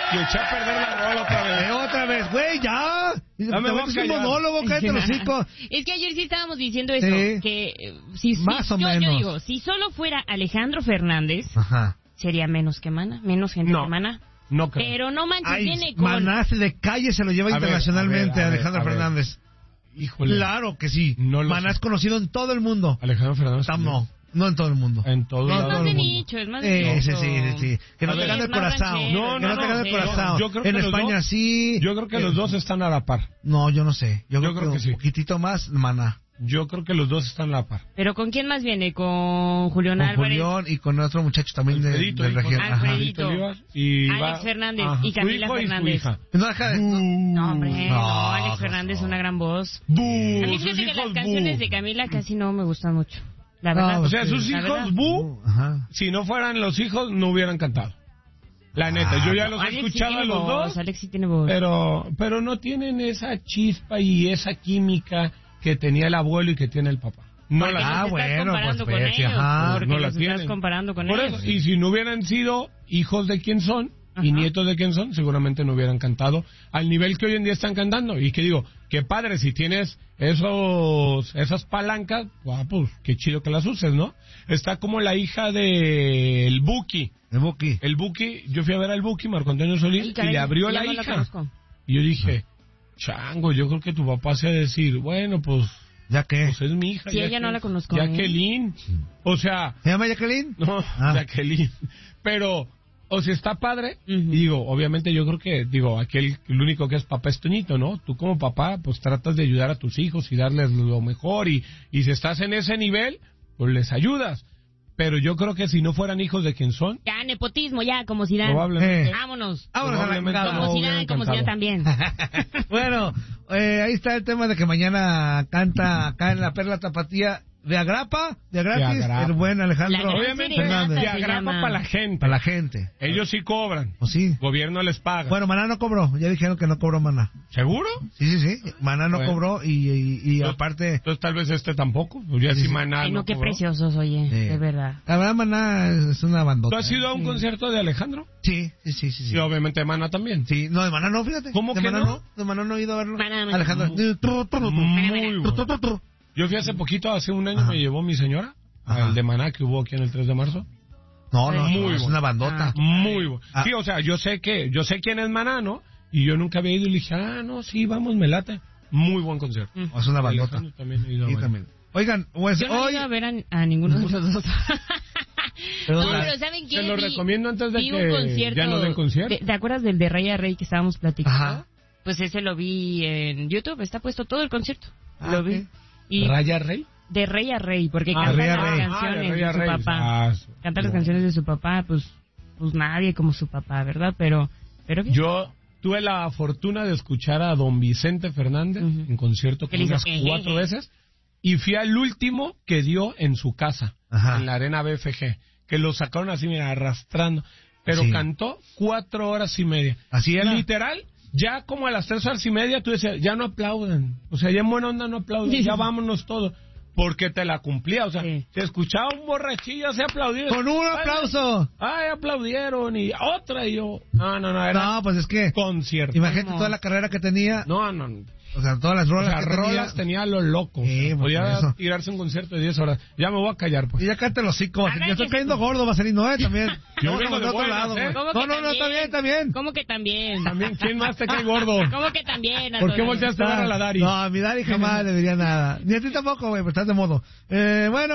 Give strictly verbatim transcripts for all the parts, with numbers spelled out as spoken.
Y eché a perder la rola otra vez. Eh, otra vez, güey, ya. Ya me voy a un callar. monólogo, cállate los hocico. Es que ayer sí estábamos diciendo eso, Sí. que eh, si, Más si- o yo, menos. yo digo, si solo fuera Alejandro Fernández, Ajá. sería menos que Mana, menos gente No. que Mana. No creo. Pero no manches, Ay, viene con... Maná de calle se lo lleva A ver, internacionalmente a ver, a ver, Alejandro a ver. Fernández. Híjole. Claro que sí. No lo Maná sé. es conocido en todo el mundo. Alejandro Fernández. Tam- no, no en todo el mundo. En todo No, Es lado más todo de el mundo. nicho, es más de Eh, nicho. sí, sí, sí, sí. Que no A te ver, gane es el más corazón. ranchero, No, que no, no te no, gane el no. corazón. Yo creo que en los España dos- sí. Yo creo que Eh, los dos están a la par. No, yo no sé. Yo, Yo creo que sí. un poquitito más, Maná. Yo creo que los dos están a la par. ¿Pero con quién más viene? ¿Con Julián Con Álvarez? Julián y con otro muchacho también de, Alfredito, de hijo región. de- Ajá. Alfredito. Olivas y Alex va- Fernández Ajá. y Camila Su hijo y su Fernández. hija. No, deja de- no. No, hombre, no, No, Alex no, Fernández no. una gran voz. ¡Bu! A mí Sus fíjate que las hijos, canciones bu. de Camila casi no me gustan mucho. La No, verdad. O sea, sus La verdad. hijos, bu, Ajá. si no fueran los hijos, no hubieran cantado. La neta, Ah, yo ya los he Alex sí escuchado tiene a los voz, dos, Alex sí tiene voz. pero, pero no tienen esa chispa y esa química que tenía el abuelo y que tiene el papá. No Porque la Ah, los estás bueno, comparando pues, con pues, ellos. ajá, Porque no la los estás tienen. comparando con Por ellos. eso, y si no hubieran sido hijos de quién son y Ajá. nietos de quién son, seguramente no hubieran cantado al nivel que hoy en día están cantando. Y que digo, qué padre, si tienes esos esas palancas, ah, pues qué chido que las uses, ¿no? Está como la hija del Buki. El Buki. El Buki, yo fui a ver al Buki, Marco Antonio Solís, Ay, y caray, le abrió ya la no hija. conozco. Y yo dije, chango, yo creo que tu papá se va a decir, bueno, pues, ¿Ya qué? pues es mi hija. Sí, ella Jacqueline. no la conozco, ¿eh? Jacqueline. O sea, ¿Se llama Jacqueline? no, Ah. Jacqueline. Pero, o sea, está padre. Ujú. Y digo, obviamente yo creo que, digo, aquel, el único que es papá es Toñito, ¿no? Tú como papá, pues tratas de ayudar a tus hijos y darles lo mejor. Y, y si estás en ese nivel, pues les ayudas. Pero yo creo que si no fueran hijos de quien son, Ya, nepotismo, ya, como Zidane. probablemente... Eh. Vámonos. Vámonos a la Probablemente entrada. Como no Zidane, hubieran como Zidane cantado. también. Bueno, eh, ahí está el tema de que mañana canta acá en la Perla Tapatía de Agrapa, de Agratis, De Agrapa. el buen Alejandro La gran Obviamente, serenata Fernández. y se agrapa llama. para la gente. Para la gente. Ellos sí cobran. ¿O sí? Gobierno les paga. Bueno, Maná no cobró, ya dijeron que no cobró Maná. ¿Seguro? Sí, sí, sí, Maná no Bueno. cobró y, y, y Entonces- aparte... Entonces tal vez este tampoco. Pues ya Sí, si sí. Maná Ay, no no, qué cobró. preciosos, oye, eh, de verdad. La verdad, Maná es una bandota. ¿Tú has ido a un ¿eh? concierto de Alejandro? Sí, sí, sí, sí. Sí, sí. obviamente de Maná también. Sí, no, de Maná no, fíjate. ¿Cómo de que Maná no? De Maná no he ido a verlo. Maná, Maná. Alejandro. Muy bueno. Yo fui hace poquito, hace un año Ajá. me llevó mi señora Ajá. al de Maná que hubo aquí en el tres de marzo. No, no, Muy no, es bueno. una bandota. Ah. Muy bueno. Ah. Sí, o sea, yo sé que yo sé quién es Maná, ¿no? Y yo nunca había ido y le dije, ah, no, sí, vamos, me late. Muy buen concierto. Mm. Es una bandota. Alejandro también he ido a Sí, ver. también. Oigan, pues Yo no hoy... he ido a ver a, a ninguno de los dos. Pero No, la- pero ¿saben qué? Se lo Vi- recomiendo antes de vi que un concierto ya no den concierto. de- ¿Te acuerdas del de Rey a Rey que estábamos platicando? Ajá. Pues ese lo vi en YouTube, está puesto todo el concierto. Ah, lo vi. ok. Y ¿Raya Rey? de Rey a Rey, porque Ah, canta Rey a las Rey. Ah, de canciones Rey a de su Rey. papá. Ah, sí. Canta las Bueno. canciones de su papá, pues pues nadie como su papá, ¿verdad? Pero pero bien. Yo tuve la fortuna de escuchar a don Vicente Fernández Ujú. en concierto Que con le hizo, unas "Eh, cuatro eh, eh". veces y fui al último que dio en su casa, Ajá. en la Arena B F G, que lo sacaron así, mira, arrastrando, pero Sí. cantó cuatro horas y media. Así era. Literal, ya como a las tres horas y media tú decías, ya no aplaudan, o sea, ya en buena onda no aplauden, Sí. ya vámonos todos. Porque te la cumplía, o sea, Sí. se escuchaba un borrachillo, se aplaudía. Con un aplauso. Ay, aplaudieron y otra y yo. No, no, no, era No, pues es que... concierto. Imagínate ¿Cómo? toda la carrera que tenía. No, no, no. O sea, todas las O rolas sea, que rolas tenía. tenía a lo loco. Sí, O sea, pues, podía por eso. tirarse un concierto de diez horas. Ya me voy a callar, pues. Y ya cállate los hocico. A ver, Yo estoy que cayendo se- gordo, Vaselino, ¿eh? También. Yo No, vengo no, de otro buenas, lado, ¿eh? güey. ¿Cómo No, que no, no, está también? bien, está bien. ¿Cómo que también? También, ¿quién más te cae gordo? ¿Cómo que también? ¿Por qué Antonio? volteaste a ver a la Dari? No, a mi Dari jamás le diría nada. Ni a ti tampoco, güey, pero estás de modo. Eh, bueno,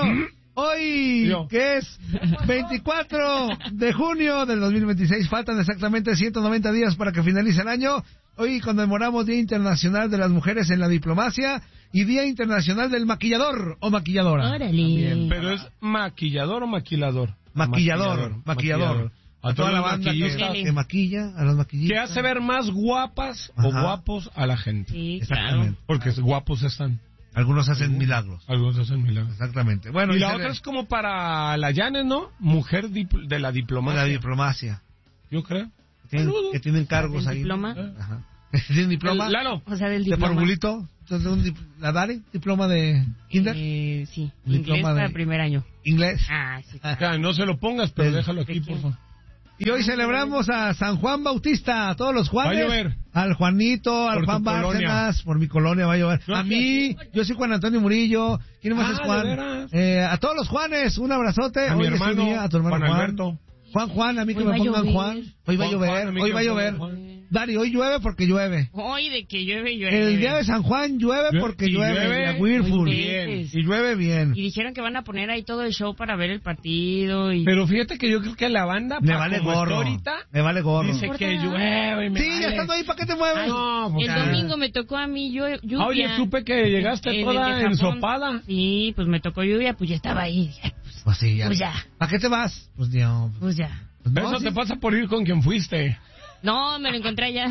hoy, Yo. que es veinticuatro de junio del dos mil veintiséis, faltan exactamente ciento noventa días para que finalice el año. Hoy conmemoramos Día Internacional de las Mujeres en la Diplomacia y Día Internacional del Maquillador o Maquilladora. Órale. Pero es maquillador o maquilador. Maquillador, maquillador. A toda la los banda que, maquillistas. que maquilla, a los maquillistas. Que hace ver más guapas o Ajá. guapos a la gente. Sí, claro. Exactamente. Porque guapos están. Algunos hacen milagros. Algunos hacen milagros. Exactamente. Bueno, Y y la se otra le- es como para la Yanes, ¿no? Mujer dip- de la diplomacia. la diplomacia. Yo creo. Que tienen, Saludos. que tienen cargos ¿Del ahí. diploma? Ajá. ¿Tienen diploma? El- Lalo. O sea, del ¿De diploma. formulito? Entonces, un dip- ¿La Dari? ¿Diploma de kinder? Eh, sí, Un inglés diploma para de- primer año. ¿Inglés? Ah, sí. Ya, no se lo pongas, pero Del- déjalo aquí, ¿de por quién? favor. Y hoy celebramos a San Juan Bautista, a todos los Juanes. Va a llover. Al Juanito, al Por Juan tu colonia. Bárcenas, por mi colonia va a llover. No, A sí, mí, yo soy Juan Antonio Murillo. ¿Quién más Ah, es ¿de Juan? veras? Eh, a todos los Juanes, un abrazote. A mi Hoy es su hermano, día, a tu hermano Juan Juan. Alberto. Juan, Juan, a mí que Hoy me va a pongan llover. Juan. Hoy va a Juan, llover, Juan, a mí hoy que va a me llover. pongan Juan. Dari, hoy llueve porque llueve. Hoy de que llueve, llueve. El día de San Juan llueve Llueve, porque y llueve. llueve a Whirlpool. muy Bien. bien. Y llueve bien. Y dijeron que van a poner ahí todo el show para ver el partido. Y... Pero fíjate que yo creo que la banda, Me pa' vale como está gorro. ahorita, Me vale gorro. dice No que importa. llueve y me Sí, vale. ya estando ahí, ¿para qué te mueves? Ay, No, pues el ya. domingo me tocó a mí llu- lluvia. Ah, oye, supe que llegaste En el toda de Japón. ensopada. Sí, pues me tocó lluvia, pues ya estaba ahí. Pues sí, ya. Pues ya. ¿Para qué te vas? Pues no. Pues ya. Pues no, Eso sí. te pasa por ir con quien fuiste. No, me lo encontré allá.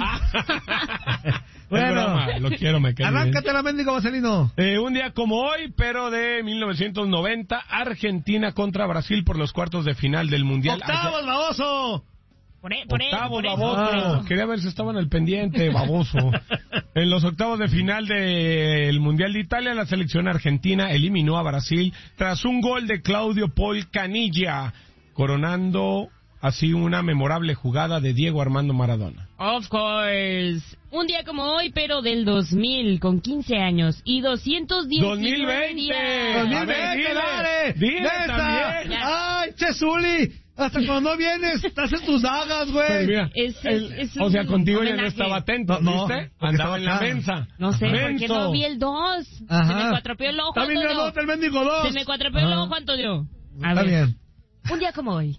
Bueno. Es broma, lo quiero, me cae bien. Arráncate la mendigo, Vaselino. Eh, un día como hoy, pero de mil novecientos noventa, Argentina contra Brasil por los cuartos de final del Mundial. ¡Octavos, baboso! Por, e- por eso, Octavos, por eso, baboso. por eso. Quería ver si estaban al pendiente, baboso. En los octavos de final del Mundial de Italia, la selección argentina eliminó a Brasil tras un gol de Claudio Paul Canilla, coronando así una memorable jugada de Diego Armando Maradona. Of course. Un día como hoy, pero del dos mil, con quince años y doscientos diecinueve dos mil veinte. días. dos mil ¡dos mil veinte, dile, dale! dile ¡Neta! también. ¡Ay, Chesuli! Hasta cuando no vienes, estás en tus dagas, Pero güey. mira, Es- el- es o sea, un contigo ya no homenaje. estaba atento, No, no, ¿viste? porque Andaba estaba en la acá. mensa. No sé, porque Menso. no vi el dos. Ajá. Se me cuatropeó el ojo, Está bien Antonio. grandote el mendigo dos. Se me cuatropeó el Ajá. ojo, Antonio. A Está ver, bien. un día como hoy,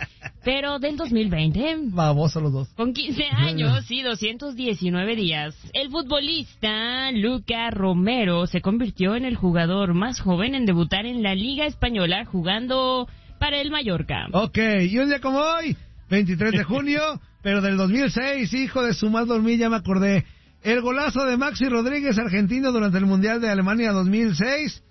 pero del dos mil veinte, Baboso los dos. con quince años y doscientos diecinueve días, el futbolista Luca Romero se convirtió en el jugador más joven en debutar en la Liga Española jugando para el Mallorca. Ok, y un día como hoy, veintitrés de junio, pero del dos mil seis, hijo de su mal dormir, ya me acordé. El golazo de Maxi Rodríguez, argentino, durante el Mundial de Alemania dos mil seis,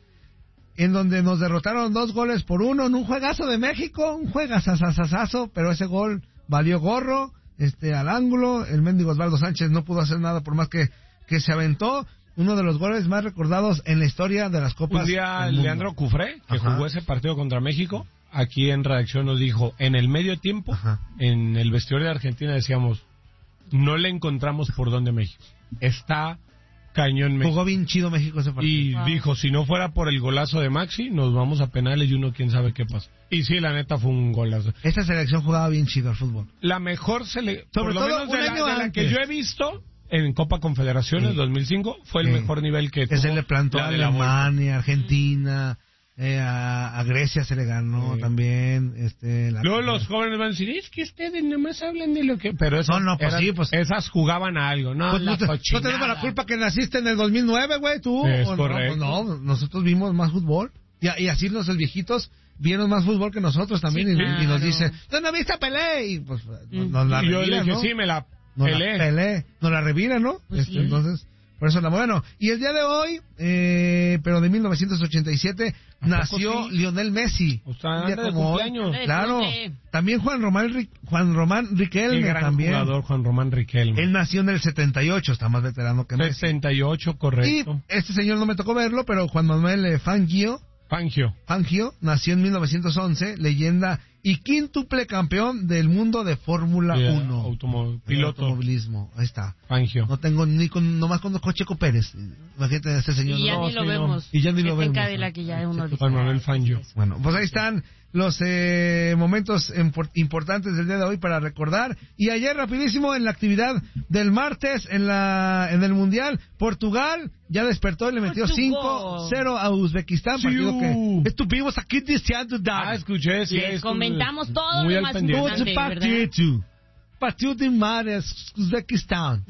en donde nos derrotaron dos goles por uno en un juegazo de México, un juegazazazazo, pero ese gol valió gorro, este, al ángulo. El mendigo Osvaldo Sánchez no pudo hacer nada por más que, que se aventó. Uno de los goles más recordados en la historia de las Copas Un día del mundo. Leandro Cufré, que Ajá. jugó ese partido contra México, aquí en redacción nos dijo, en el medio tiempo, Ajá. en el vestidor de Argentina decíamos, no le encontramos por dónde México. Está cañón México. Jugó bien chido México ese partido. Y Wow. dijo, si no fuera por el golazo de Maxi, nos vamos a penales y uno quién sabe qué pasa. Y sí, la neta fue un golazo. Esta selección jugaba bien chido al fútbol. La mejor selección, Sobre por lo todo menos un de la, año de la que antes. yo he visto en Copa Confederaciones Sí. dos mil cinco, fue el Sí. mejor nivel que Que tuvo se le plantó la a de la Volpe. Alemania, Argentina, eh, a, a Grecia se le ganó Sí. también. Este, la- Luego los jóvenes van a decir, es que ustedes nomás hablan de lo que... Pero esas, No, no, pues eran- sí, pues- esas jugaban a algo, ¿no? Pues la no, te, no cochinada. tenemos la culpa que naciste en el dos mil nueve, güey, tú. Es ¿O no? correcto. Pues no, nosotros vimos más fútbol. Y, y así los viejitos vieron más fútbol que nosotros también. Sí, y, claro. y nos dice, ¿tú no viste a Pelé? Y pues Mm. nos la Y yo le reviran, dije, ¿no? sí, me la Nos pelé. la pelé, nos la reviran, ¿no? Pues Este, sí. Entonces, por eso la bueno. Y el día de hoy, eh, pero de mil novecientos ochenta y siete, ¿A poco nació sí? Lionel Messi. O sea, Un día anda de como hoy. cumpleaños. Anda de Claro. cumple. También Juan Román, Ri- Juan Román Qué Riquelme gran también. jugador, Juan Román Riquelme. Él nació en el setenta y ocho, está más veterano que Messi. sesenta y ocho, Y correcto. este señor no me tocó verlo, pero Juan Manuel eh, Fangio, Fangio. Fangio nació en mil novecientos once, leyenda y quíntuple campeón del mundo de Fórmula Yeah, uno. automo- El piloto. automovilismo, ahí está. Fangio. No tengo ni con, nomás conozco a Checo Pérez. Imagínate a este señor. Y ya ¿no? ni lo sí, no. vemos. Y ya ni lo Está en vemos, Cadillac ¿no? y ya uno dice, Juan Manuel "Ay, Fangio". ¿qué es eso?". Bueno, pues ahí están los eh, momentos impor- importantes del día de hoy para recordar. Y ayer rapidísimo en la actividad del martes en la en el Mundial, Portugal ya despertó y le metió Portugal. cinco cero a Uzbekistán, Sí, partido uh. que estuvimos aquí deseando Ah, dar. escuché, sí. Les estuve comentamos todo muy lo al más pendiente. importante. Outro partido. Partido de Mares, Uzbekistán.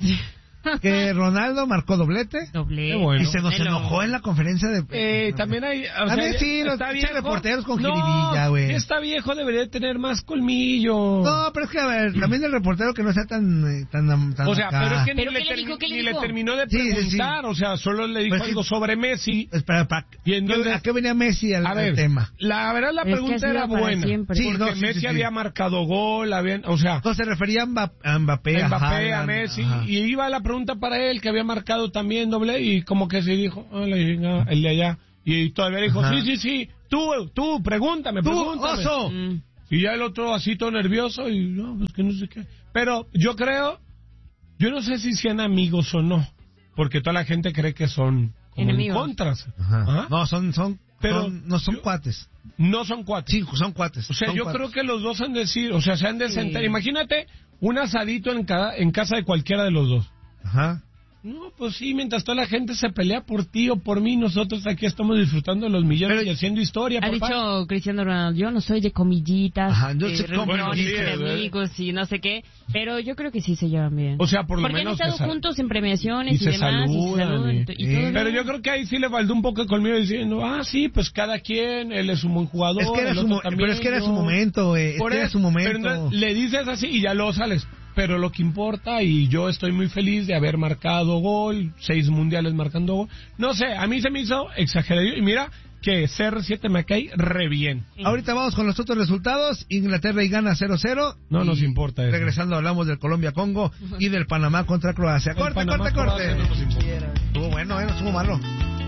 Que Ronaldo marcó doblete. Doble. Qué bueno. Y se nos Melo. enojó en la conferencia de... Eh, también hay... O A sea, ver, sí, los está pinches viejo. reporteros con No, jiribilla, güey. si está viejo, debería tener más colmillo. No, pero es que, a ver, también el reportero que no sea tan... eh, tan, tan O sea, acá. pero es que ¿Pero ni, le, qué le termi- dijo? ¿Qué le ni dijo? le terminó de Sí, sí, sí. preguntar, o sea, solo le dijo Pues sí. algo sobre Messi. Espera, pa- Y entonces- ¿a qué venía Messi al, A al ver, tema? la verdad la Es que pregunta así era va para buena, siempre. Sí, porque no, sí, Messi sí, sí. había marcado gol, habían, o sea, No, se refería a Mba- a Mbappé, a, Mbappé, a Haaland, Messi, ajá. y iba la pregunta para él, que había marcado también doble, y como que se dijo, ah, la chingada, el de allá, y todavía dijo, Ajá. sí, sí, sí, tú, tú, pregúntame, ¡Tú, pregúntame. oso! Mm. Y ya el otro así todo nervioso y no, pues que no sé qué. Pero yo creo, yo no sé si sean amigos o no, porque toda la gente cree que son como en contras. Ajá. Ajá. No, son, son, pero son, no son yo, cuates. No son cuates. Sí, son cuates. O sea, son yo cuates. creo que los dos han de decir, o sea, se han de sentar. Sí. Imagínate un asadito en, cada, en casa de cualquiera de los dos. Ajá. No, pues sí, mientras toda la gente se pelea por ti o por mí, nosotros aquí estamos disfrutando de los millones Pero, y haciendo historia, Ha papá. dicho Cristiano Ronaldo, yo no soy de comillitas, Ajá, yo de soy reuniones como- sí, de ¿verdad? amigos y no sé qué, pero yo creo que sí se llevan bien. O sea, por lo Porque menos han que estado sal- juntos en premiaciones y y, se demás, y se saludan, saludan, y- y, y todo Pero bien. yo creo que ahí sí le faltó un poco conmigo diciendo, ah, sí, pues cada quien, él es un buen jugador, Es que era el su, otro mo- también, pero es que era yo. su momento, eh. Es Por que era eso, su momento. pero no- le dices así y ya luego sales. Pero lo que importa, y yo estoy muy feliz de haber marcado gol, seis mundiales marcando gol. No sé, a mí se me hizo exagerado. Y mira que C R siete me cae re bien. Ahorita vamos con los otros resultados. Inglaterra y Ghana cero cero. No Y nos importa eso. Regresando hablamos del Colombia-Congo y del Panamá contra Croacia. El Corte, Panamá, corte, corte. Croacia, no nos importa. Estuvo bueno, eh, no estuvo malo.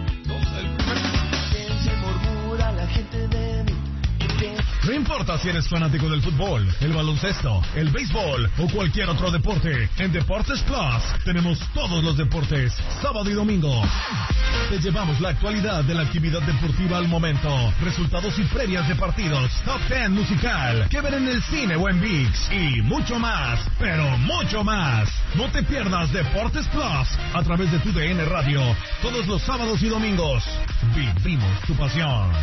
No importa si eres fanático del fútbol, el baloncesto, el béisbol o cualquier otro deporte, en Deportes Plus tenemos todos los deportes, sábado y domingo. Te llevamos la actualidad de la actividad deportiva al momento, resultados y previas de partidos, top diez musical, que ver en el cine o en ViX y mucho más, pero mucho más. No te pierdas Deportes Plus a través de tu D N Radio, todos los sábados y domingos. Vivimos tu pasión.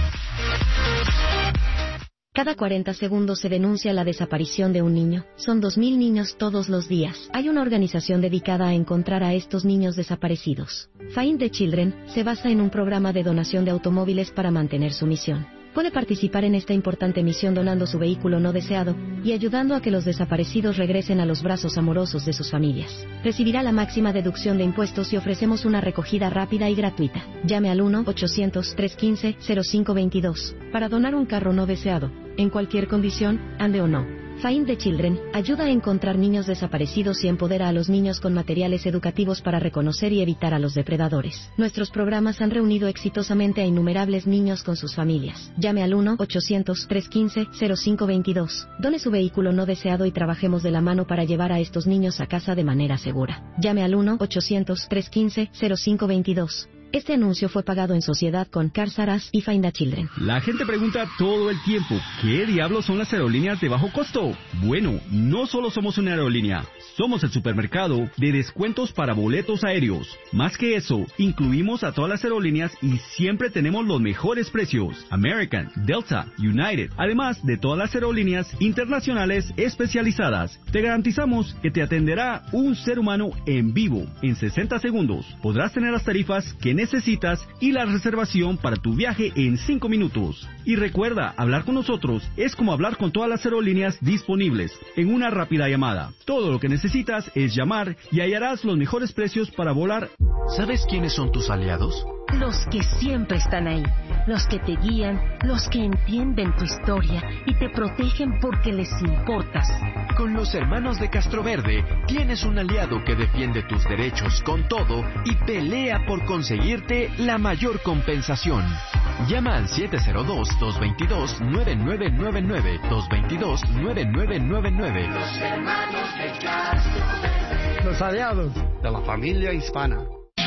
Cada cuarenta segundos se denuncia la desaparición de un niño. Son dos mil niños todos los días. Hay una organización dedicada a encontrar a estos niños desaparecidos. Find the Children se basa en un programa de donación de automóviles para mantener su misión. Puede participar en esta importante misión donando su vehículo no deseado y ayudando a que los desaparecidos regresen a los brazos amorosos de sus familias. Recibirá la máxima deducción de impuestos y ofrecemos una recogida rápida y gratuita. Llame al uno ochocientos, trescientos quince, cero cinco veintidós para donar un carro no deseado, en cualquier condición, ande o no. Find the Children ayuda a encontrar niños desaparecidos y empodera a los niños con materiales educativos para reconocer y evitar a los depredadores. Nuestros programas han reunido exitosamente a innumerables niños con sus familias. Llame al uno ochocientos, trescientos quince, cero cinco veintidós. Done su vehículo no deseado y trabajemos de la mano para llevar a estos niños a casa de manera segura. Llame al uno ochocientos, trescientos quince, cero cinco veintidós. Este anuncio fue pagado en sociedad con Cars R Us y Find the Children. La gente pregunta todo el tiempo, ¿qué diablos son las aerolíneas de bajo costo? Bueno, no solo somos una aerolínea, somos el supermercado de descuentos para boletos aéreos. Más que eso, incluimos a todas las aerolíneas y siempre tenemos los mejores precios. American, Delta, United, además de todas las aerolíneas internacionales especializadas. Te garantizamos que te atenderá un ser humano en vivo en sesenta segundos. Podrás tener las tarifas que necesitas y la reservación para tu viaje en cinco minutos. Y recuerda, hablar con nosotros es como hablar con todas las aerolíneas disponibles en una rápida llamada. Todo lo que necesitas es llamar y hallarás los mejores precios para volar. ¿Sabes quiénes son tus aliados? Los que siempre están ahí, los que te guían, los que entienden tu historia y te protegen porque les importas. Con los hermanos de Castroverde tienes un aliado que defiende tus derechos con todo y pelea por conseguirte la mayor compensación. Llama al siete cero dos, dos dos dos, nueve nueve nueve nueve, dos dos dos, nueve nueve nueve nueve. Los hermanos de Castroverde. Los aliados de la familia hispana.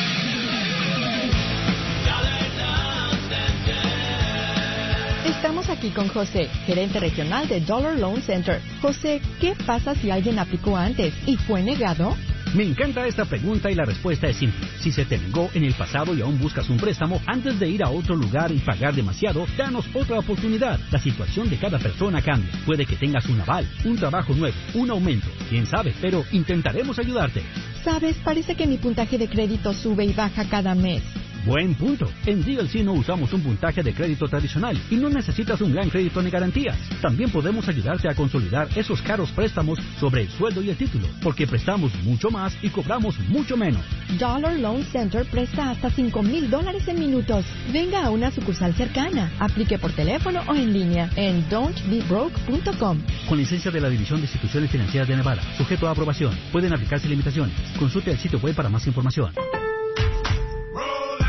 Estamos aquí con José, gerente regional de Dollar Loan Center. José, ¿qué pasa si alguien aplicó antes y fue negado? Me encanta esta pregunta y la respuesta es simple. Si se te negó en el pasado y aún buscas un préstamo, antes de ir a otro lugar y pagar demasiado, danos otra oportunidad. La situación de cada persona cambia. Puede que tengas un aval, un trabajo nuevo, un aumento. Quién sabe, pero intentaremos ayudarte. Sabes, parece que mi puntaje de crédito sube y baja cada mes. Buen punto. En D L C no usamos un puntaje de crédito tradicional y no necesitas un gran crédito ni garantías. También podemos ayudarte a consolidar esos caros préstamos sobre el sueldo y el título, porque prestamos mucho más y cobramos mucho menos. Dollar Loan Center presta hasta cinco mil dólares en minutos. Venga a una sucursal cercana. Aplique por teléfono o en línea en don't be broke punto com. Con licencia de la División de Instituciones Financieras de Nevada. Sujeto a aprobación. Pueden aplicarse limitaciones. Consulte el sitio web para más información.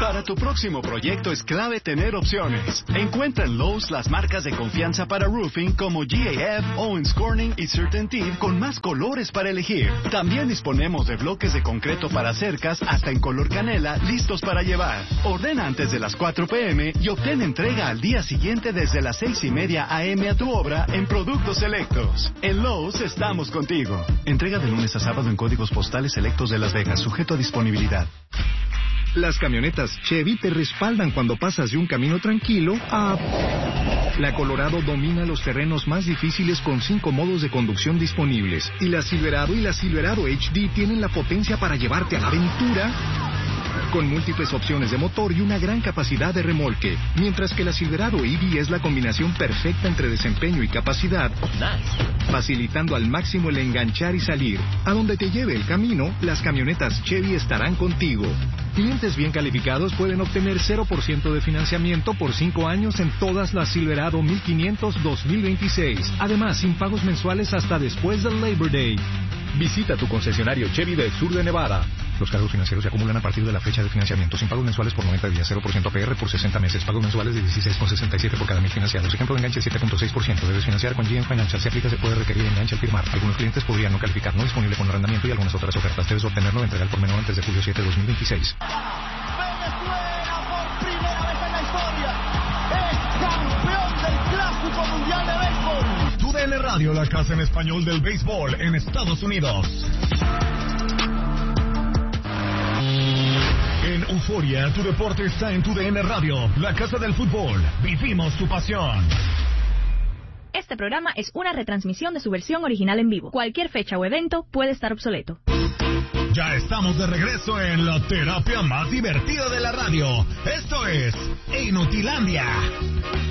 Para tu próximo proyecto es clave tener opciones. Encuentra en Lowe's las marcas de confianza para roofing como G A F, Owens Corning y CertainTeed con más colores para elegir. También disponemos de bloques de concreto para cercas hasta en color canela listos para llevar. Ordena antes de las cuatro p m y obtén entrega al día siguiente desde las seis y media a m a tu obra en productos selectos. En Lowe's estamos contigo. Entrega de lunes a sábado en códigos postales selectos de Las Vegas, sujeto a disponibilidad. Las camionetas Chevy te respaldan cuando pasas de un camino tranquilo a... La Colorado domina los terrenos más difíciles con cinco modos de conducción disponibles. Y la Silverado y la Silverado H D tienen la potencia para llevarte a la aventura con múltiples opciones de motor y una gran capacidad de remolque. Mientras que la Silverado E V es la combinación perfecta entre desempeño y capacidad, facilitando al máximo el enganchar y salir. A donde te lleve el camino, las camionetas Chevy estarán contigo. Clientes bien calificados pueden obtener cero por ciento de financiamiento por cinco años en todas las Silverado mil quinientos dos mil veintiséis. Además, sin pagos mensuales hasta después del Labor Day. Visita tu concesionario Chevy del sur de Nevada. Los cargos financieros se acumulan a partir de la fecha de financiamiento, sin pagos mensuales por noventa días, cero por ciento A P R por sesenta meses, pagos mensuales de dieciséis con sesenta y siete por cada mil financiados. Ejemplo de enganche siete punto seis por ciento. Debes financiar con G M Financial. Si aplica, se puede requerir enganche al firmar. Algunos clientes podrían no calificar, no disponible con arrendamiento y algunas otras ofertas. Debes obtenerlo de entrega al por menor antes de julio siete de dos mil veintiséis. Venezuela por primera vez en la historia es campeón del Clásico Mundial de Béisbol. Tu D N Radio, la casa en español del béisbol en Estados Unidos. En Euforia, tu deporte está en Tu D N Radio, la casa del fútbol. Vivimos tu pasión. Este programa es una retransmisión de su versión original en vivo. Cualquier fecha o evento puede estar obsoleto. Ya estamos de regreso en la terapia más divertida de la radio. Esto es Inutilandia.